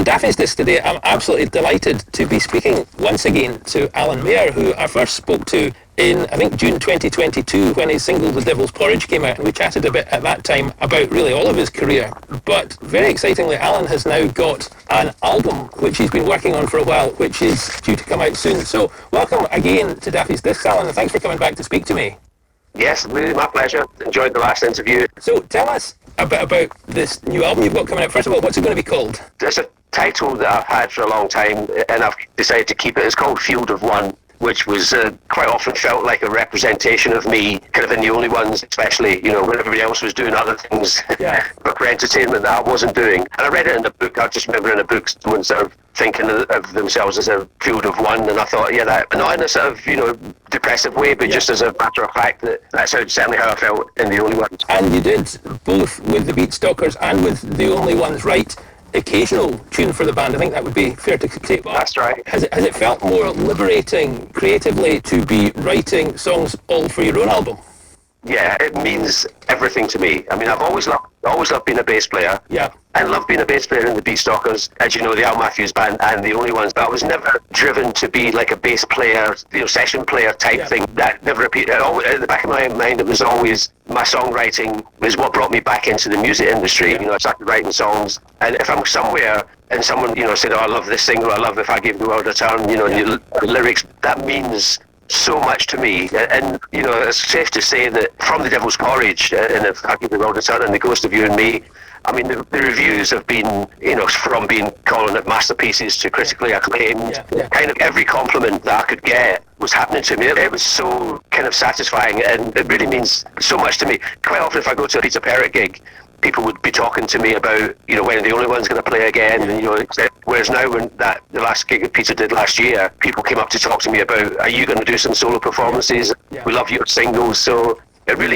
Daffy's Disc today, I'm absolutely delighted to be speaking once again to Alan Mayer, who I first spoke to in, I think, June 2022 when his single The Devil's Porridge came out, and we chatted a bit at that time about really all of his career. But very excitingly, Alan has now got an album which he's been working on for a while, which is due to come out soon. So welcome again to Daffy's Disc, Alan, and thanks for coming back to speak to me. Yes, really my pleasure. Enjoyed the last interview. So tell us a bit about this new album you've got coming out. First of all, what's it going to be called? It's a title that I've had for a long time, and I've decided to keep it. It's called Field of One, which was quite often felt like a representation of me, kind of in The Only Ones, especially, you know, when everybody else was doing other things for entertainment that I wasn't doing. And I read it in the book. I just remember in a book someone sort of thinking of themselves as a field of one, and I thought, yeah, that, not in a sort of, you know, depressive way, but just as a matter of fact, that's certainly how I felt in The Only Ones. And you did, both with the Beatstalkers and with The Only Ones, write occasional tune for the band. I think that would be fair to say. That's right. Has it felt more liberating creatively to be writing songs all for your own album? Yeah, it means everything to me. I mean, I've always loved being a bass player. Yeah. I loved being a bass player in the Beatstalkers, as you know, the Al Matthews Band, and The Only Ones. But I was never driven to be like a bass player, you know, session player type thing. That never appeared. At the back of my mind, it was always my songwriting was what brought me back into the music industry. You know, I started writing songs, and if I'm somewhere and someone, you know, said, "Oh, I love this single. I love If I Give the World a Turn," you know, the lyrics, that means so much to me. And you know, it's safe to say that from The Devil's Porridge and If I Give the World a Turn and The Ghost of You and Me, I mean, the reviews have been, you know, from being calling it masterpieces to critically acclaimed. Kind of every compliment that I could get was happening to me. It was so kind of satisfying, and it really means so much to me. Quite often, if I go to a Peter Perrett gig, people would be talking to me about, you know, when The Only One's going to play again, and, you know, whereas now, when the last gig that Peter did last year, people came up to talk to me about, are you going to do some solo performances? We love your singles. So it really